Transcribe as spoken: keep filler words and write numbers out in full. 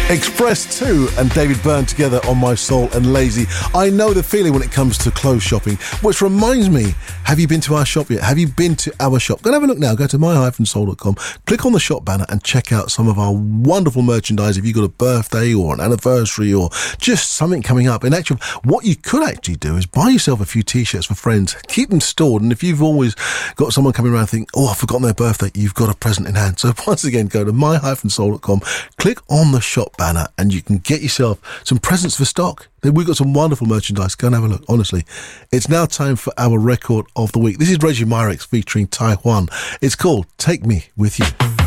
Express two and David Byrne together on My Soul and Lazy. I know the feeling when it comes to clothes shopping, which reminds me, have you been to our shop yet? Have you been to our shop? Go and have a look now. Go to my dash soul dot com, click on the shop banner and check out some of our wonderful merchandise. If you've got a birthday or an anniversary or just something coming up. In actual, what you could actually do is buy yourself a few t-shirts for friends, keep them stored, and if you've always got someone coming around and think, oh, I've forgotten their birthday, you've got a present in hand. So once again, go to my dash soul dot com, click on the shop banner and you can get yourself some presents for stock. We've got some wonderful merchandise. Go and have a look. Honestly, it's now time for our record of the week. This is Reggie Myrex featuring Taiwan. It's called Take Me With You.